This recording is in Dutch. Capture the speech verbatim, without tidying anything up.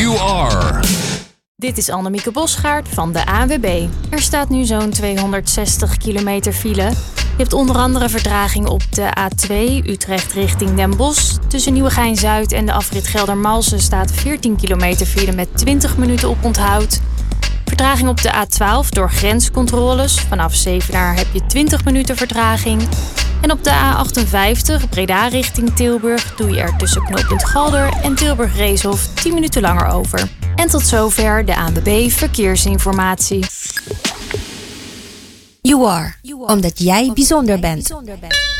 You Are. Dit is Annemieke Bosgaard van de A N W B. Er staat nu zo'n tweehonderdzestig kilometer file. Je hebt onder andere vertraging op de A twee Utrecht richting Den Bosch. Tussen Nieuwegein-Zuid en de afrit Geldermalsen staat veertien kilometer file met twintig minuten op onthoud. Vertraging op de A twaalf door grenscontroles. Vanaf Zevenaar heb je twintig minuten vertraging. En op de A achtenvijftig Breda richting Tilburg doe je er tussen knooppunt Galder en Tilburg-Reeshof tien minuten langer over. En tot zover de A N W B Verkeersinformatie. You Are, omdat jij bijzonder bent.